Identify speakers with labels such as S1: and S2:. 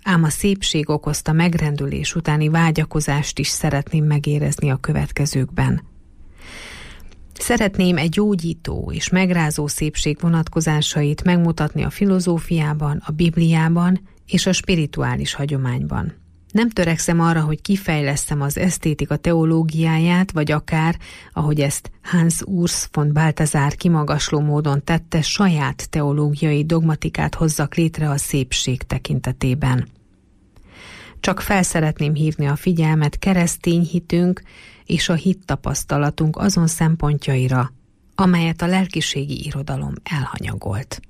S1: ám a szépség okozta megrendülés utáni vágyakozást is szeretném megérezni a következőkben. Szeretném egy gyógyító és megrázó szépség vonatkozásait megmutatni a filozófiában, a Bibliában és a spirituális hagyományban. Nem törekszem arra, hogy kifejlesszem az esztétika teológiáját, vagy akár, ahogy ezt Hans Urs von Balthasar kimagasló módon tette, saját teológiai dogmatikát hozzak létre a szépség tekintetében. Csak fel szeretném hívni a figyelmet keresztény hitünk és a hittapasztalatunk azon szempontjaira, amelyet a lelkiségi irodalom elhanyagolt.